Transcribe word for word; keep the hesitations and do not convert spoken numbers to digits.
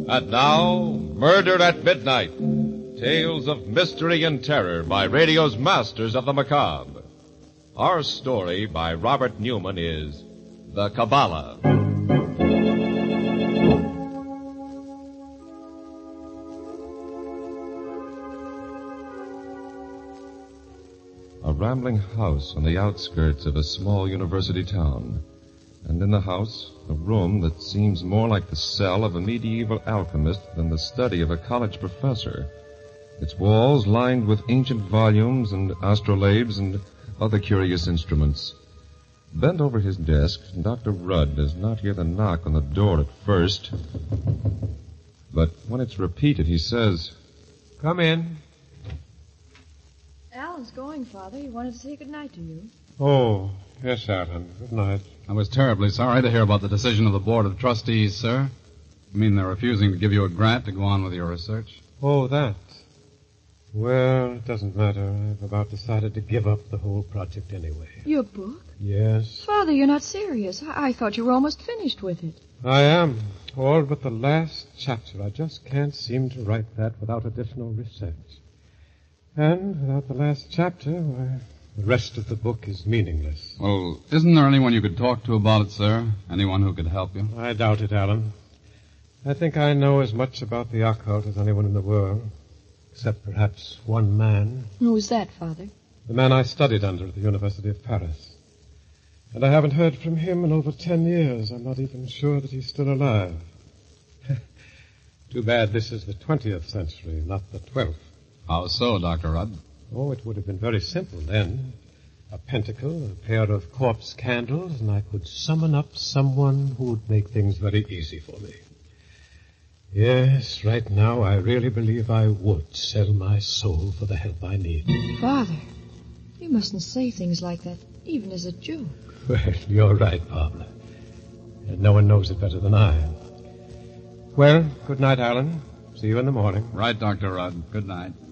And now, Murder at Midnight. Tales of mystery and terror by radio's masters of the macabre. Our story by Robert Newman is The Kabbalah. A rambling house on the outskirts of a small university town. And in the house, a room that seems more like the cell of a medieval alchemist than the study of a college professor. Its walls lined with ancient volumes and astrolabes and other curious instruments. Bent over his desk, Doctor Rudd does not hear the knock on the door at first. But when it's repeated, he says, "Come in." Alan's going, Father. He wanted to say goodnight to you. Oh, yes, Alan. Good night. I was terribly sorry to hear about the decision of the Board of Trustees, sir. I mean, they're refusing to give you a grant to go on with your research. Oh, that. Well, it doesn't matter. I've about decided to give up the whole project anyway. Your book? Yes. Father, you're not serious. I, I thought you were almost finished with it. I am. All but the last chapter. I just can't seem to write that without additional research. And without the last chapter, why, the rest of the book is meaningless. Well, isn't there anyone you could talk to about it, sir? Anyone who could help you? I doubt it, Alan. I think I know as much about the occult as anyone in the world. Except perhaps one man. Who's that, Father? The man I studied under at the University of Paris. And I haven't heard from him in over ten years. I'm not even sure that he's still alive. Too bad this is the twentieth century, not the twelfth. How so, Doctor Rudd? Oh, it would have been very simple then. A pentacle, a pair of corpse candles, and I could summon up someone who would make things very easy for me. Yes, right now I really believe I would sell my soul for the help I need. Father, you mustn't say things like that, even as a joke. Well, you're right, Pablo. And no one knows it better than I. Well, good night, Alan. See you in the morning. Right, Doctor Rudd. Good night.